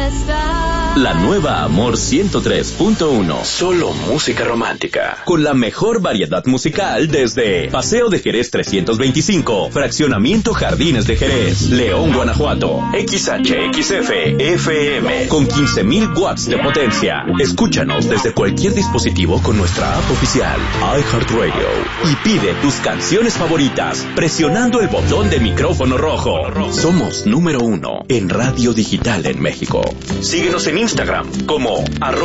La nueva Amor 103.1. Solo música romántica. Con la mejor variedad musical desde Paseo de Jerez 325, Fraccionamiento Jardines de Jerez, León, Guanajuato. XHXF FM con 15,000 watts de potencia. Escúchanos desde cualquier dispositivo con nuestra app oficial iHeartRadio y pide tus canciones favoritas presionando el botón de micrófono rojo. Somos número 1 en radio digital en México. Síguenos en Instagram como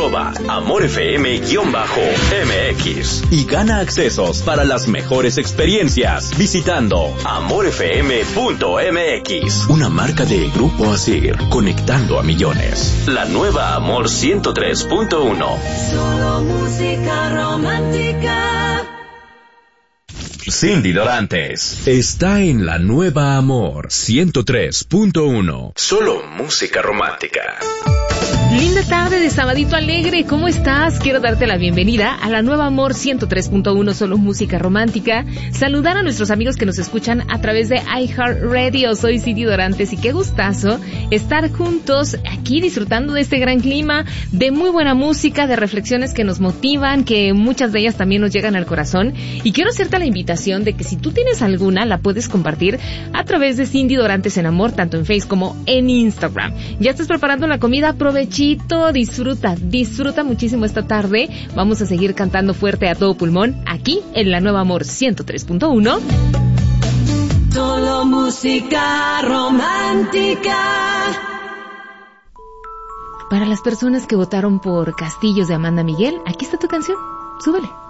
@amorfm_mx y gana accesos para las mejores experiencias visitando amorfm.mx. Una marca de Grupo Asir, conectando a millones. La nueva Amor 103.1. Solo música romántica. Cindy Dorantes está en la nueva Amor 103.1. Solo música romántica. Linda tarde de sabadito alegre, ¿cómo estás? Quiero darte la bienvenida a la nueva Amor 103.1, solo música romántica. Saludar a nuestros amigos que nos escuchan a través de iHeartRadio. Soy Cindy Dorantes y qué gustazo estar juntos aquí disfrutando de este gran clima, de muy buena música, de reflexiones que nos motivan, que muchas de ellas también nos llegan al corazón. Y quiero hacerte la invitación de que si tú tienes alguna, la puedes compartir a través de Cindy Dorantes en Amor, tanto en Facebook como en Instagram. Ya estás preparando la comida, provechito, disfruta muchísimo esta tarde. Vamos a seguir cantando fuerte a todo pulmón aquí en la nueva Amor 103.1. Solo música romántica. Para las personas que votaron por Castillos de Amanda Miguel, aquí está tu canción. Súbele.